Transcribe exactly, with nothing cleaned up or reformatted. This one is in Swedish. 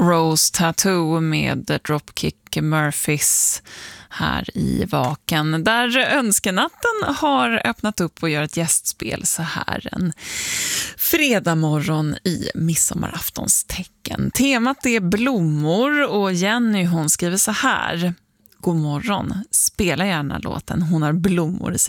Rose Tattoo med Dropkick Murphys här i Vaken, där Önskenatten har öppnat upp och gör ett gästspel så här en fredag morgon i midsommaraftons tecken. Temat är blommor och Jenny hon skriver så här: God morgon, spela gärna låten Hon har blommor i